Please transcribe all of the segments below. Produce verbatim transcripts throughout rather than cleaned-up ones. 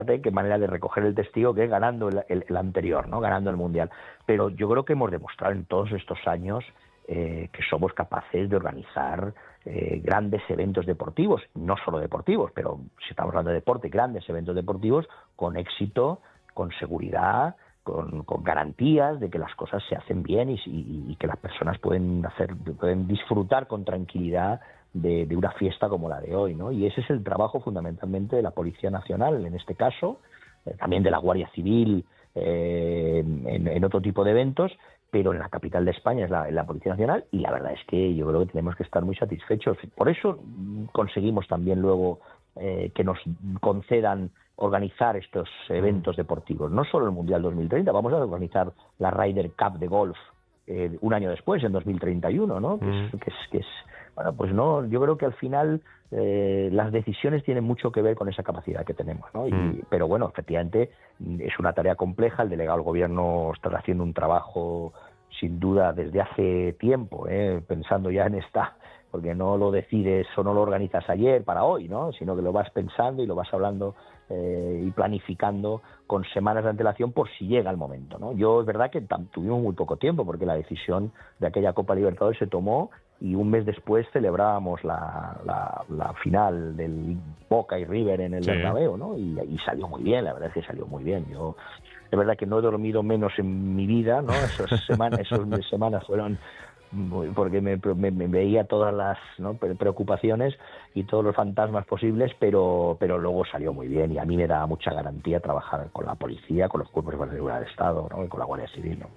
qué manera de recoger el testigo que es ganando el, el, el anterior, ¿no? Ganando el Mundial. Pero yo creo que hemos demostrado en todos estos años eh, que somos capaces de organizar eh, grandes eventos deportivos, no solo deportivos, pero si estamos hablando de deporte, grandes eventos deportivos con éxito, con seguridad, con, con garantías de que las cosas se hacen bien y, y, y que las personas pueden hacer, pueden disfrutar con tranquilidad De, de una fiesta como la de hoy, ¿no? Y ese es el trabajo fundamentalmente de la Policía Nacional, en este caso, eh, también de la Guardia Civil, eh, en, en otro tipo de eventos, pero en la capital de España es la, la Policía Nacional, y la verdad es que yo creo que tenemos que estar muy satisfechos. Por eso conseguimos también luego eh, que nos concedan organizar estos eventos deportivos, no solo el Mundial dos mil treinta, vamos a organizar la Ryder Cup de golf eh, un año después, en dos mil treinta y uno, ¿no? Que es, que es, que es Bueno, pues no, yo creo que al final eh, las decisiones tienen mucho que ver con esa capacidad que tenemos, ¿no? Y, mm. Pero bueno, efectivamente es una tarea compleja, el delegado del gobierno está haciendo un trabajo sin duda desde hace tiempo, ¿eh? Pensando ya en esta, porque no lo decides o no lo organizas ayer para hoy, ¿no? Sino que lo vas pensando y lo vas hablando eh, y planificando con semanas de antelación por si llega el momento, ¿no? Yo es verdad que tuvimos muy poco tiempo porque la decisión de aquella Copa Libertadores se tomó y un mes después celebrábamos la, la, la final del Boca y River en el sí. Bernabéu, ¿no? Y, y salió muy bien, la verdad es que salió muy bien. Yo, es verdad que no he dormido menos en mi vida, ¿no? Esas semanas, esas semanas fueron muy, porque me, me, me veía todas las, ¿no? preocupaciones y todos los fantasmas posibles, pero, pero luego salió muy bien y a mí me da mucha garantía trabajar con la policía, con los cuerpos de seguridad del Estado, ¿no? Y con la Guardia Civil, ¿no?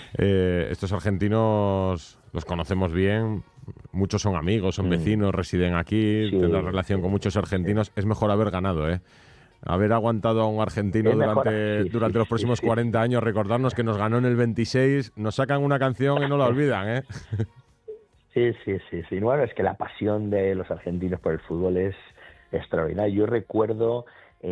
Eh, estos argentinos los conocemos bien. Muchos son amigos, son vecinos, mm. residen aquí, sí, tendrán relación sí, con muchos argentinos. Sí. Es mejor haber ganado, ¿eh? Haber aguantado a un argentino es durante, sí, durante sí, los próximos sí, cuarenta sí. años, recordarnos que nos ganó en el veintiséis, nos sacan una canción y no la olvidan, ¿eh? Sí, sí, sí, sí. Bueno, es que la pasión de los argentinos por el fútbol es extraordinaria. Yo recuerdo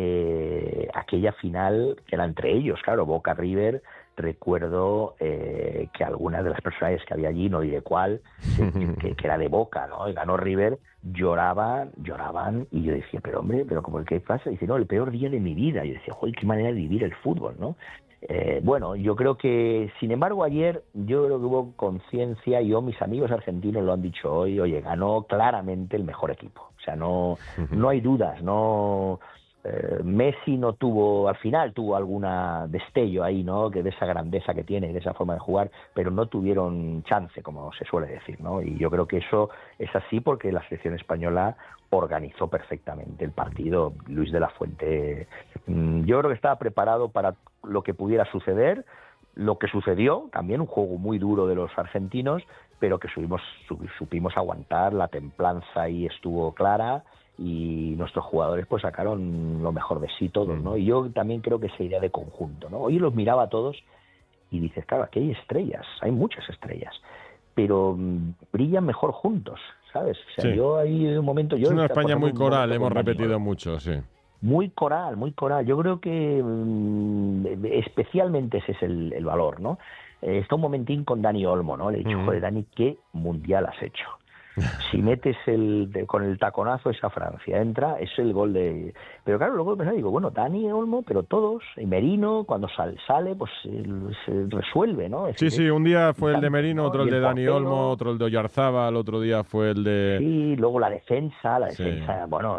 eh, aquella final que era entre ellos, claro, Boca River. Recuerdo eh, que algunas de las personajes que había allí, no diré cuál, que, que era de Boca, ¿no? Y ganó River, lloraban, lloraban, y yo decía, pero hombre, pero como ¿qué pasa? Y dice, no, el peor día de mi vida. Y yo decía, joder, qué manera de vivir el fútbol, ¿no? Eh, bueno, yo creo que, sin embargo, ayer yo creo que hubo conciencia, y yo, mis amigos argentinos lo han dicho hoy, oye, ganó claramente el mejor equipo. O sea, no, no hay dudas, no... Eh, Messi no tuvo, al final tuvo alguna destello ahí, ¿no? Que de esa grandeza que tiene, de esa forma de jugar, pero no tuvieron chance, como se suele decir, ¿no? Y yo creo que eso es así porque la selección española organizó perfectamente el partido. Luis de la Fuente, yo creo que estaba preparado para lo que pudiera suceder, lo que sucedió, también un juego muy duro de los argentinos, pero que supimos, supimos aguantar, la templanza ahí estuvo clara, y nuestros jugadores pues sacaron lo mejor de sí todos, ¿no? Y yo también creo que esa idea de conjunto, ¿no? Hoy los miraba a todos y dices, claro, aquí hay estrellas, hay muchas estrellas, pero mmm, brillan mejor juntos, ¿sabes? O sea, sí. yo ahí en un momento... Yo es una España muy coral, hemos repetido mucho, sí. Muy coral, muy coral. Yo creo que mmm, especialmente ese es el, el valor, ¿no? Eh, está un momentín con Dani Olmo, ¿no? Le he dicho, mm. joder, Dani, ¿qué mundial has hecho? Si metes el de, con el taconazo esa Francia, entra, es el gol de... Pero claro, luego pensaba, digo, bueno, Dani Olmo, pero todos, y Merino, cuando sal, sale, pues se resuelve, ¿no? Es sí, decir, sí, un día fue el de Merino, ¿no? otro el de Dani portero, Olmo, otro el de Oyarzábal, otro día fue el de... Sí, luego la defensa, la defensa, sí. bueno,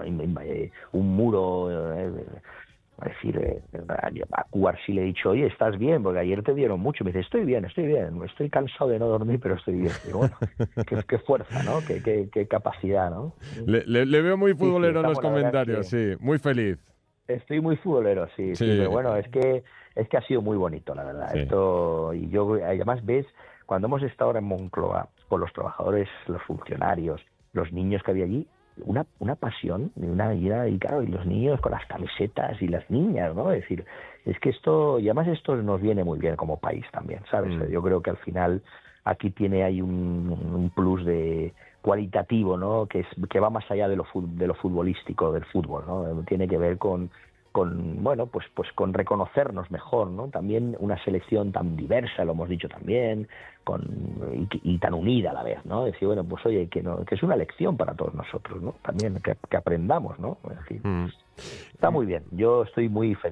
un muro... Eh, Es decir, eh, a Cubarsí le he dicho, oye, ¿estás bien? Porque ayer te dieron mucho. Me dice, estoy bien, estoy bien. Estoy cansado de no dormir, pero estoy bien. Y bueno, qué, qué fuerza, ¿no? Qué, qué, qué capacidad, ¿no? Le, le, le veo muy futbolero sí, sí, en los comentarios, que... sí. Muy feliz. Estoy muy futbolero, sí, sí, sí, pero bueno, es que es que ha sido muy bonito, la verdad. Sí. Esto, y yo, además, ves, cuando hemos estado ahora en Moncloa, con los trabajadores, los funcionarios, los niños que había allí, una una pasión, una vida, y claro, y los niños con las camisetas y las niñas, ¿no? Es decir, es que esto, y además esto nos viene muy bien como país también, ¿sabes? Mm. Yo creo que al final aquí tiene ahí un, un plus de cualitativo, ¿no? Que es que va más allá de lo de lo futbolístico, del fútbol, ¿no? Tiene que ver con con bueno pues pues con reconocernos mejor, ¿no? También una selección tan diversa, lo hemos dicho también, con y, y tan unida a la vez, ¿no? Decir, bueno, pues oye, que no, que es una lección para todos nosotros, ¿no? También que, que aprendamos, ¿no? Es decir, mm. está muy bien. Yo estoy muy feliz.